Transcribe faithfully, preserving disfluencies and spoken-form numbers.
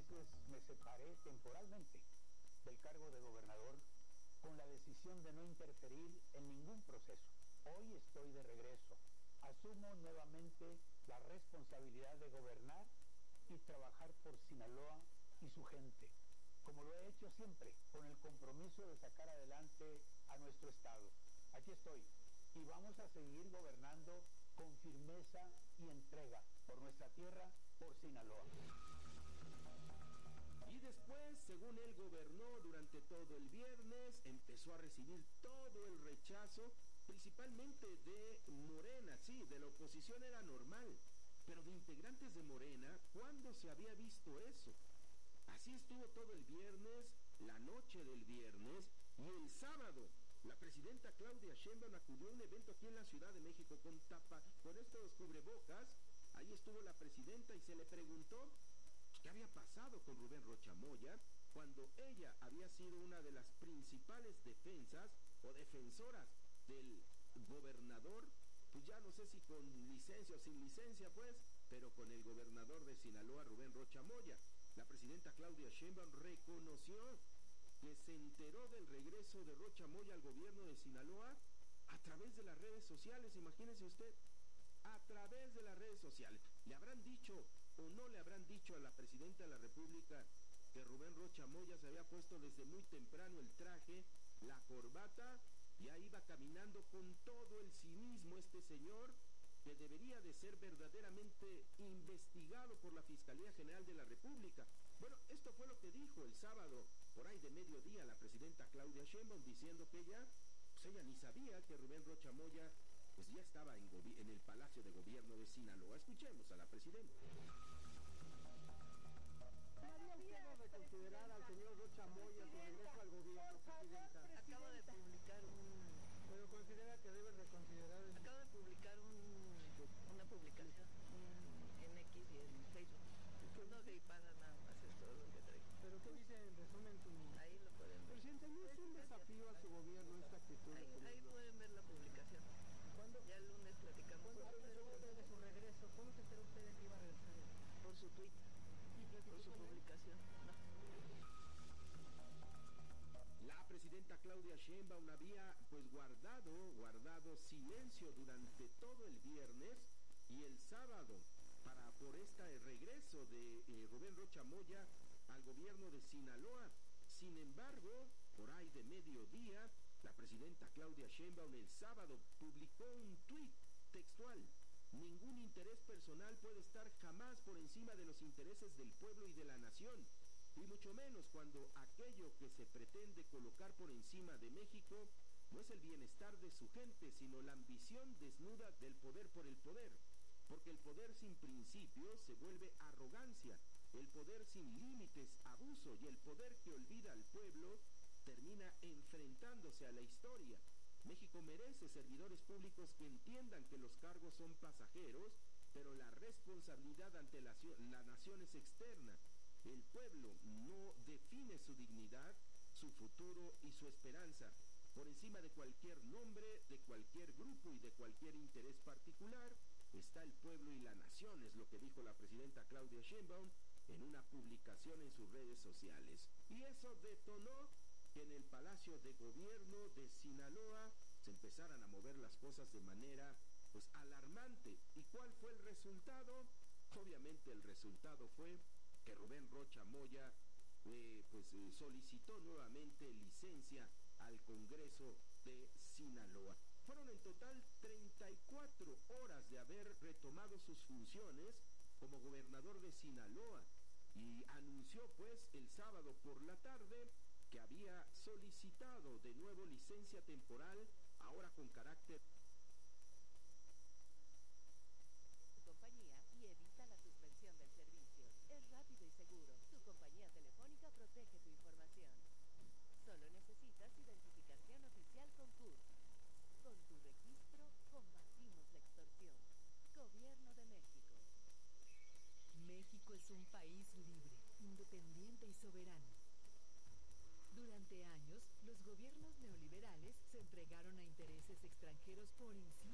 meses me separé temporalmente del cargo de gobernador con la decisión de no interferir en ningún proceso. Hoy estoy de regreso. Asumo nuevamente la responsabilidad de gobernar y trabajar por Sinaloa y su gente, como lo he hecho siempre, con el compromiso de sacar adelante a nuestro estado. Aquí estoy y vamos a seguir gobernando con firmeza y entrega por nuestra tierra, por Sinaloa. Y después, según él gobernó durante todo el viernes, empezó a recibir todo el rechazo, principalmente de Morena. Sí, de la oposición era normal, pero de integrantes de Morena, ¿cuándo se había visto eso? Así estuvo todo el viernes, la noche del viernes, y el sábado la presidenta Claudia Sheinbaum acudió a un evento aquí en la Ciudad de México con tapa, con estos cubrebocas. Ahí estuvo la presidenta y se le preguntó qué había pasado con Rubén Rocha Moya cuando ella había sido una de las principales defensas o defensoras del gobernador, pues ya no sé si con licencia o sin licencia pues, pero con el gobernador de Sinaloa, Rubén Rocha Moya. La presidenta Claudia Sheinbaum reconoció que se enteró del regreso de Rocha Moya al gobierno de Sinaloa a través de las redes sociales. Imagínese usted, a través de las redes sociales. ¿Le habrán dicho o no le habrán dicho a la presidenta de la República que Rubén Rocha Moya se había puesto desde muy temprano el traje, la corbata, y ahí iba caminando con todo el cinismo este señor, que debería de ser verdaderamente investigado por la Fiscalía General de la República? Bueno, esto fue lo que dijo el sábado, por ahí de mediodía, la presidenta Claudia Sheinbaum, diciendo que ella, pues ella ni sabía que Rubén Rocha Moya, pues ya estaba en, en el Palacio de Gobierno de Sinaloa. Escuchemos a la presidenta. ¿Haría usted reconsiderar al señor Rocha Moya su regreso al gobierno, presidenta? Acabo de publicar un... Pero considera que debe reconsiderar... El... Acabo de publicar un, una publicación un, en X y en Facebook. No que para nada más, es todo lo que traigo. ¿Pero qué dice en resumen tu...? Ahí lo pueden ver. Presidente, ¿no es un desafío a su gobierno esta actitud? Ahí, ahí pueden ver la publicación. ¿Cuándo? Ya el lunes platicamos. ¿Cuándo se enteró de su regreso? ¿Cómo se enteró usted de que iba a regresar? Por su tweet. Por su publicación. No. La presidenta Claudia Sheinbaum había pues guardado, guardado silencio durante todo el viernes y el sábado para por este regreso de eh, Rubén Rocha Moya al gobierno de Sinaloa. Sin embargo, por ahí de mediodía, la presidenta Claudia Sheinbaum el sábado publicó un tuit textual: ningún interés personal puede estar jamás por encima de los intereses del pueblo y de la nación, y mucho menos cuando aquello que se pretende colocar por encima de México no es el bienestar de su gente, sino la ambición desnuda del poder por el poder. Porque el poder sin principios se vuelve arrogancia, el poder sin límites, abuso, y el poder que olvida al pueblo termina enfrentándose a la historia. México merece servidores públicos que entiendan que los cargos son pasajeros, pero la responsabilidad ante la, la nación es externa. El pueblo no define su dignidad, su futuro y su esperanza. Por encima de cualquier nombre, de cualquier grupo y de cualquier interés particular, está el pueblo y la nación, es lo que dijo la presidenta Claudia Sheinbaum en una publicación en sus redes sociales. Y eso detonó que en el Palacio de Gobierno de Sinaloa se empezaran a mover las cosas de manera pues alarmante. ¿Y cuál fue el resultado? Obviamente el resultado fue que Rubén Rocha Moya eh, pues eh, solicitó nuevamente licencia al Congreso de Sinaloa. Fueron en total treinta y cuatro horas de haber retomado sus funciones como gobernador de Sinaloa, y anunció pues el sábado por la tarde que había solicitado de nuevo licencia temporal, ahora con carácter compañía y evita la suspensión del servicio. Es rápido y seguro. Tu compañía telefónica protege tu información. Solo necesitas identificación oficial con C U R. Con tu registro combatimos la extorsión. Gobierno de México. México es un país libre, independiente y soberano. Durante años, los gobiernos neoliberales se entregaron a intereses extranjeros por encima